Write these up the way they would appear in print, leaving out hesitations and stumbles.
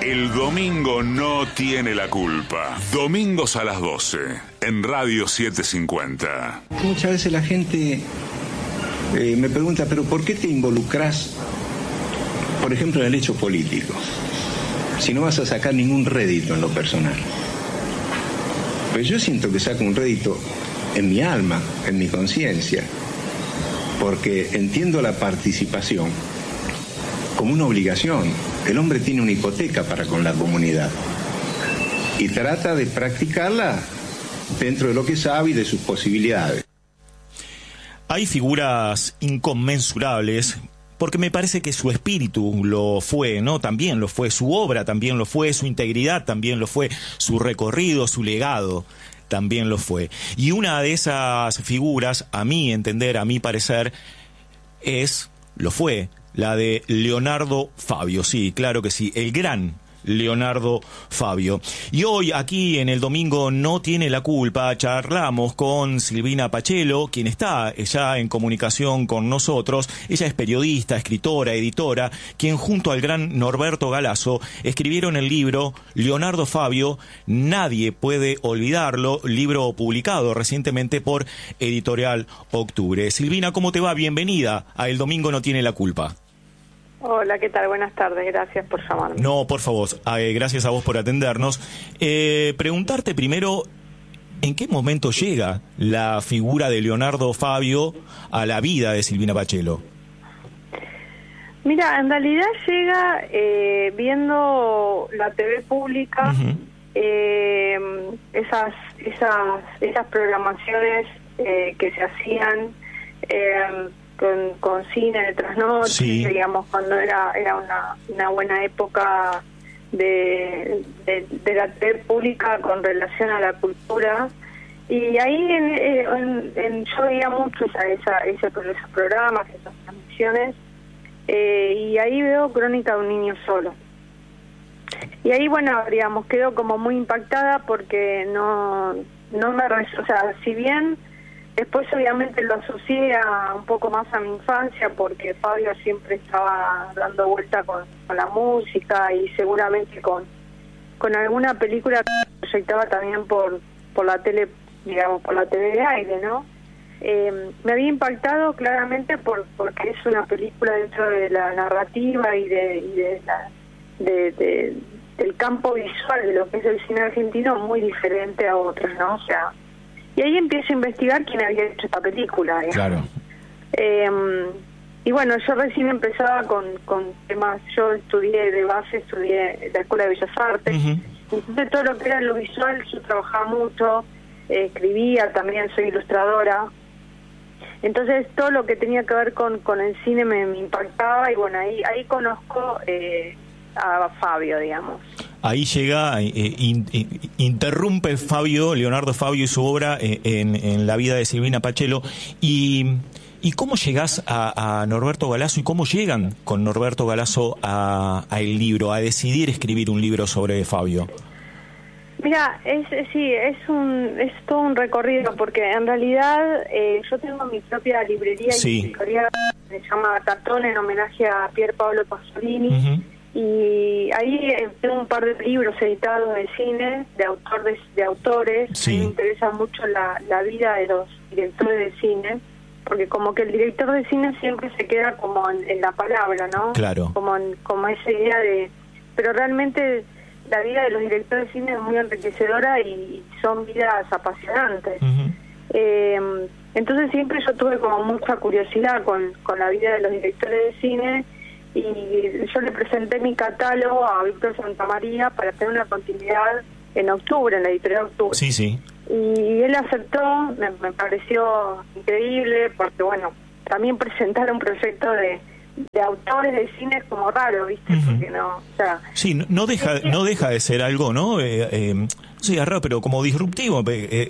El domingo no tiene la culpa. Domingos a las 12, en Radio 750. Muchas veces la gente me pregunta, pero ¿por qué te involucras, por ejemplo, en el hecho político? Si no vas a sacar ningún rédito en lo personal. Pues yo siento que saco un rédito en mi alma, en mi conciencia, porque entiendo la participación como una obligación. El hombre tiene una hipoteca para con la comunidad y trata de practicarla dentro de lo que sabe y de sus posibilidades. Hay figuras inconmensurables, porque me parece que su espíritu lo fue, ¿no? También lo fue, su obra también lo fue, su integridad también lo fue, su recorrido, su legado también lo fue. Y una de esas figuras, a mi entender, a mi parecer, lo fue, la de Leonardo Fabio. Sí, claro que sí, el gran Leonardo Fabio. Y hoy aquí en el Domingo no tiene la culpa, charlamos con Silvina Pachelo, quien está ya en comunicación con nosotros. Ella es periodista, escritora, editora, quien junto al gran Norberto Galazo escribieron el libro Leonardo Fabio, Nadie puede olvidarlo, libro publicado recientemente por Editorial Octubre. Silvina, ¿cómo te va? Bienvenida a El Domingo no tiene la culpa. Hola, ¿qué tal? Buenas tardes, gracias por llamarme. No, por favor, gracias a vos por atendernos. Preguntarte primero, ¿en qué momento llega la figura de Leonardo Fabio a la vida de Silvina Pachelo? Mira, en realidad llega viendo la TV pública, esas programaciones que se hacían con cine de trasnoche, sí, digamos, cuando era una buena época de la TV pública con relación a la cultura. Y ahí yo veía mucho esos programas, esas transmisiones, y ahí veo Crónica de un niño solo. Y ahí, bueno, digamos, quedo como muy impactada porque no me... O sea, si bien después obviamente lo asocié un poco más a mi infancia, porque Fabio siempre estaba dando vuelta con la música y seguramente con alguna película que proyectaba también por la tele, digamos, por la TV de aire, ¿no? Me había impactado claramente porque es una película dentro de la narrativa y del campo visual de lo que es el cine argentino muy diferente a otros, ¿no? O sea, y ahí empiezo a investigar quién había hecho esta película, digamos. Claro. Y bueno, yo recién empezaba con temas, yo estudié la Escuela de Bellas Artes, entonces todo lo que era lo visual yo trabajaba mucho, escribía, también soy ilustradora, entonces todo lo que tenía que ver con el cine me impactaba, y bueno, ahí conozco a Fabio, digamos. Ahí llega, interrumpe Leonardo Fabio y su obra en la vida de Silvina Pachelo. ¿Y cómo llegás a Norberto Galazo y cómo llegan con Norberto Galazo a el libro, a decidir escribir un libro sobre Fabio? Mira, es todo un recorrido, porque en realidad yo tengo mi propia librería, sí, editorial, se llama Cartón, en homenaje a Pier Paolo Pasolini. Y ahí tengo un par de libros editados de cine, de autores. Sí. Me interesa mucho la vida de los directores de cine, porque como que el director de cine siempre se queda como en la palabra, ¿no? Claro. Como esa idea de... Pero realmente la vida de los directores de cine es muy enriquecedora y son vidas apasionantes. Entonces siempre yo tuve como mucha curiosidad con la vida de los directores de cine, y yo le presenté mi catálogo a Víctor Santamaría para tener una continuidad en Octubre, en la editorial Octubre. Sí, sí. Y él aceptó, me pareció increíble, porque bueno, también presentar un proyecto de autores de cine es como raro, ¿viste? Porque no, o sea... Sí, no deja de ser algo, ¿no? Sí, es raro, pero como disruptivo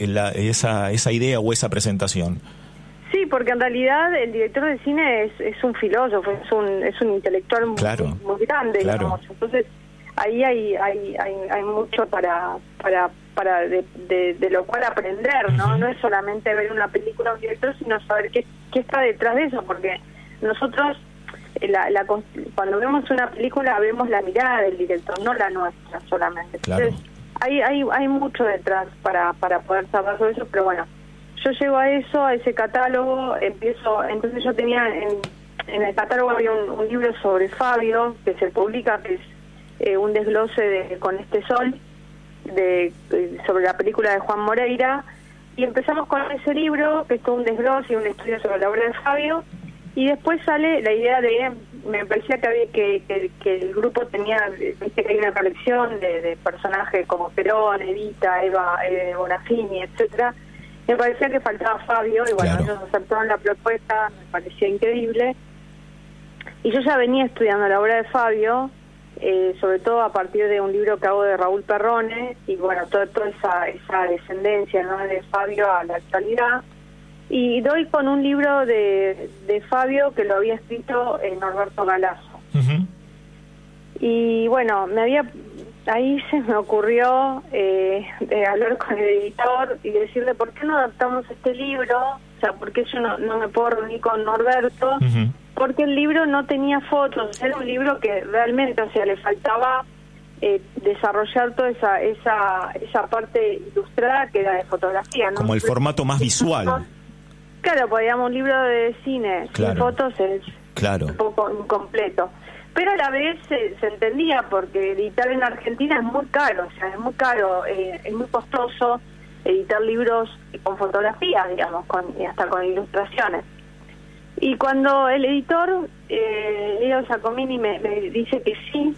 esa idea o esa presentación. Sí, porque en realidad el director de cine es un filósofo, es un intelectual muy, claro, muy grande, claro, digamos. Entonces ahí hay mucho para de lo cual aprender, ¿no? No es solamente ver una película de un director, sino saber qué está detrás de eso, porque nosotros cuando vemos una película vemos la mirada del director, no la nuestra solamente. Claro. Entonces, hay mucho detrás para poder saber sobre eso, pero bueno, yo llego a eso, a ese catálogo, entonces yo tenía en el catálogo había un libro sobre Fabio que se publica, que es un desglose de Con este sol, sobre la película de Juan Moreira, y empezamos con ese libro, que es todo un desglose y un estudio sobre la obra de Fabio, y después sale la idea me parecía que el grupo tenía, viste que hay una colección de personajes como Perón, Evita, Eva Bonafini, etcétera. Me parecía que faltaba Fabio, y bueno, ellos aceptaron la propuesta, me parecía increíble. Y yo ya venía estudiando la obra de Fabio, sobre todo a partir de un libro que hago de Raúl Perrone, y bueno, toda esa descendencia, ¿no?, de Fabio a la actualidad. Y doy con un libro de Fabio que lo había escrito Norberto Galazo. Uh-huh. Y bueno, ahí se me ocurrió hablar con el editor y decirle, ¿por qué no adaptamos este libro? O sea, ¿por qué yo no me puedo reunir con Norberto? Uh-huh. Porque el libro no tenía fotos, era un libro que realmente, o sea, le faltaba desarrollar toda esa parte ilustrada que era de fotografía, ¿no? Como el formato más visual. Claro, podíamos un libro de cine sin fotos es un poco incompleto. Pero a la vez se entendía, porque editar en Argentina es muy caro, o sea, es muy caro, es muy costoso editar libros con fotografías, digamos, hasta con ilustraciones. Y cuando el editor, Leo Giacomini, me dice que sí,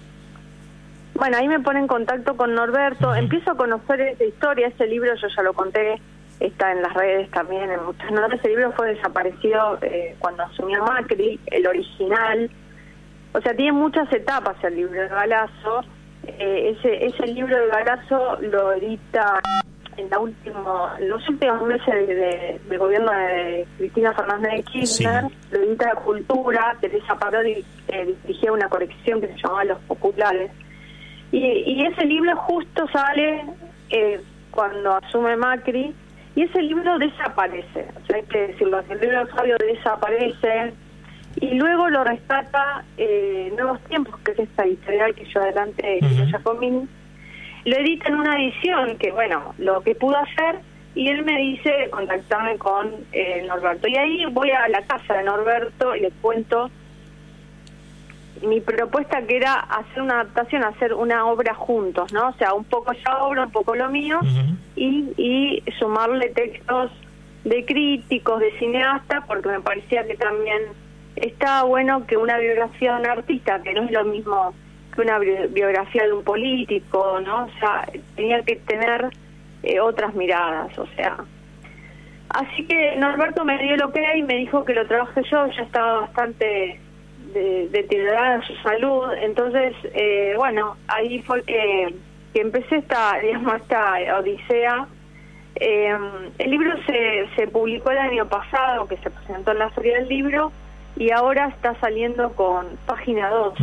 bueno, ahí me pone en contacto con Norberto, empiezo a conocer esa historia, ese libro yo ya lo conté, está en las redes también, en muchas notas. Ese libro fue desaparecido cuando asumió Macri, el original. O sea, tiene muchas etapas el libro de Galazo. Ese libro de Galazo lo edita en los últimos meses de gobierno de Cristina Fernández de Kirchner. Sí. Lo edita la Cultura. Teresa Parodi dirigía una colección que se llamaba Los Populares. Y ese libro justo sale cuando asume Macri. Y ese libro desaparece, o sea, hay que decirlo, el libro de Fabio desaparece y luego lo rescata Nuevos Tiempos, que es esta editorial que yo adelante, Giacomini, lo edita en una edición que, bueno, lo que pudo hacer, y él me dice contactarme con Norberto. Y ahí voy a la casa de Norberto y le cuento mi propuesta, que era hacer una adaptación, hacer una obra juntos, ¿no? O sea, un poco esa obra, un poco lo mío, y sumarle textos de críticos, de cineastas, porque me parecía que también estaba bueno que una biografía de un artista, que no es lo mismo que una biografía de un político, ¿no? O sea, tenía que tener otras miradas, o sea. Así que Norberto me dio el ok y me dijo que lo trabaje yo, ya estaba bastante deteriorada su salud, entonces bueno, ahí fue que empecé esta odisea. El libro se publicó el año pasado, que se presentó en la Feria del Libro, y ahora está saliendo con Página 12,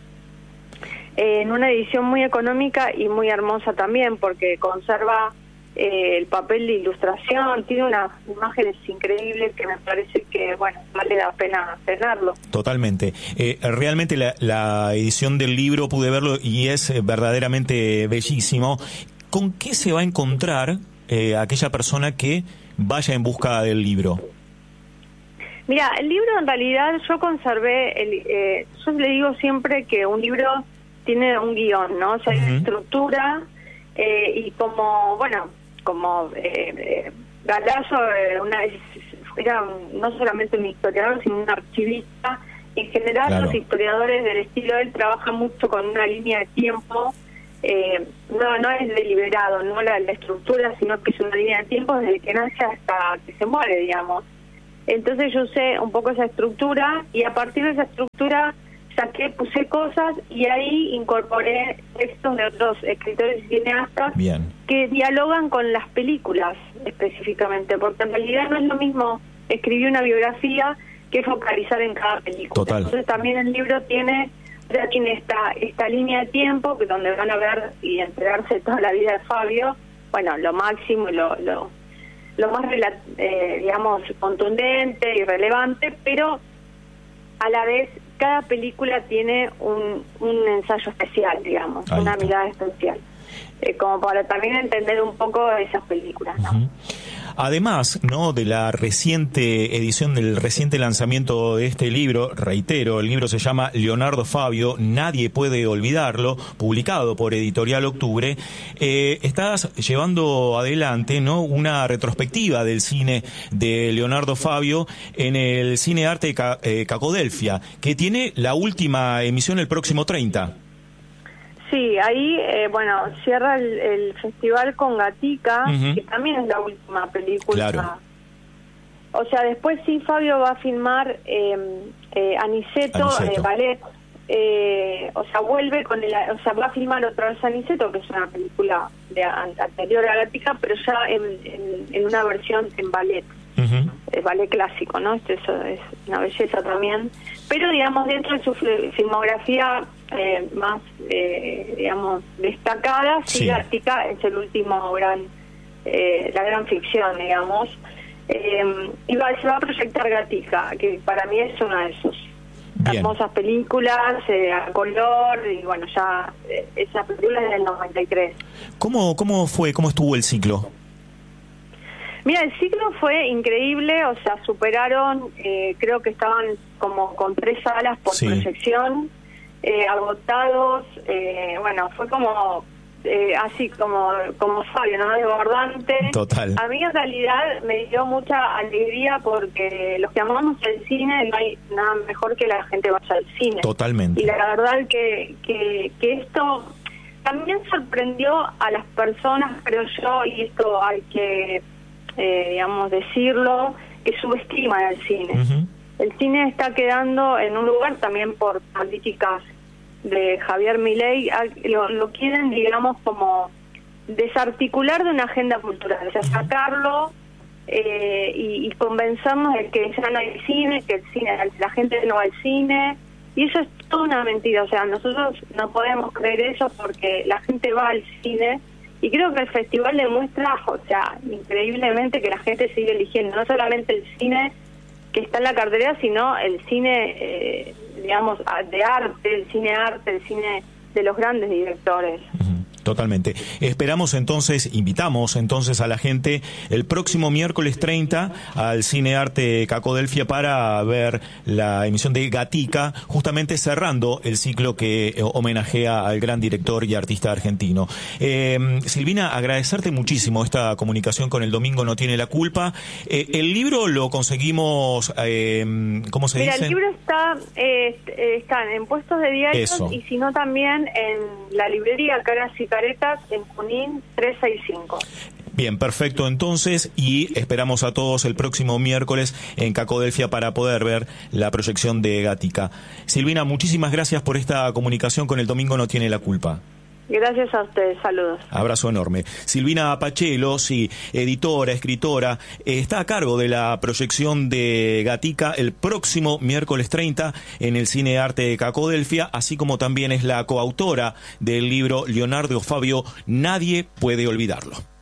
en una edición muy económica y muy hermosa también, porque conserva el papel de ilustración, tiene unas imágenes increíbles que me parece que, bueno, vale la pena tenerlo. Totalmente. Realmente la edición del libro pude verlo y es verdaderamente bellísimo. ¿Con qué se va a encontrar aquella persona que vaya en busca del libro? Mira, el libro en realidad yo conservé, yo le digo siempre que un libro tiene un guión, ¿no? O sea, hay una estructura, y como Galazo era no solamente un historiador, sino un archivista. En general, los historiadores del estilo de él trabajan mucho con una línea de tiempo, no es deliberado, no la estructura, sino que es una línea de tiempo desde que nace hasta que se muere, digamos. Entonces yo usé un poco esa estructura, y a partir de esa estructura puse cosas, y ahí incorporé textos de otros escritores y cineastas que dialogan con las películas específicamente, porque en realidad no es lo mismo escribir una biografía que focalizar en cada película. Total. Entonces también el libro tiene esta línea de tiempo, que donde van a ver y enterarse toda la vida de Fabio, bueno, lo máximo y lo más digamos contundente y relevante, pero a la vez cada película tiene un ensayo especial, digamos, una mirada especial, como para también entender un poco esas películas, ¿no? Además, ¿no?, de la reciente edición, del reciente lanzamiento de este libro, reitero, el libro se llama Leonardo Fabio, Nadie puede olvidarlo, publicado por Editorial Octubre, estás llevando adelante, ¿no?, una retrospectiva del cine de Leonardo Fabio en el Cine Arte Cacodelfia, que tiene la última emisión el próximo 30. Sí, ahí, cierra el festival con Gatica, que también es la última película. Claro. O sea, después sí Fabio va a filmar Aniceto. Ballet. Vuelve con va a filmar otra vez Aniceto, que es una película anterior a Gatica, pero ya en una versión en ballet. Ballet clásico, ¿no? Eso es una belleza también. Pero, digamos, dentro de su filmografía más, destacada, sí, Gatica es el último la gran ficción, digamos. Se va a proyectar Gatica, que para mí es una de sus hermosas películas, a color, y bueno, ya esa película es del 93. ¿Cómo estuvo el ciclo? Mira, el ciclo fue increíble, o sea, superaron, creo que estaban como con 3 salas por proyección, agotados, fue como así como Fabio, ¿no? Desbordante. Total. A mí en realidad me dio mucha alegría porque los que amamos el cine, no hay nada mejor que la gente vaya al cine. Totalmente. Y la verdad que esto también sorprendió a las personas, creo yo, y esto hay que decirlo, que subestiman el cine. El cine está quedando en un lugar también por políticas de Javier Milei, lo quieren, digamos, como desarticular de una agenda cultural, o sea, sacarlo y convencernos de que ya no hay cine, que la gente no va al cine, y eso es toda una mentira. O sea, nosotros no podemos creer eso porque la gente va al cine. Y creo que el festival demuestra, o sea, increíblemente que la gente sigue eligiendo no solamente el cine que está en la cartelera, sino el cine, de arte, el cine de los grandes directores. Totalmente. Invitamos entonces a la gente el próximo miércoles 30 al Cine Arte Cacodelfia para ver la emisión de Gatica, justamente cerrando el ciclo que homenajea al gran director y artista argentino. Silvina, agradecerte muchísimo esta comunicación con El Domingo no tiene la culpa. El libro lo conseguimos, ¿cómo se dice? Mira, el libro está en puestos de diarios y si no también en la librería Caras y Caretas en Junín 365. Bien, perfecto entonces, y esperamos a todos el próximo miércoles en Cacodelfia para poder ver la proyección de Gatica. Silvina, muchísimas gracias por esta comunicación con El Domingo no tiene la culpa. Gracias a ustedes, saludos. Abrazo enorme. Silvina Pachelo, sí, editora, escritora, está a cargo de la proyección de Gatica el próximo miércoles 30 en el Cine Arte Cacodelfia, así como también es la coautora del libro Leonardo Fabio, Nadie puede olvidarlo.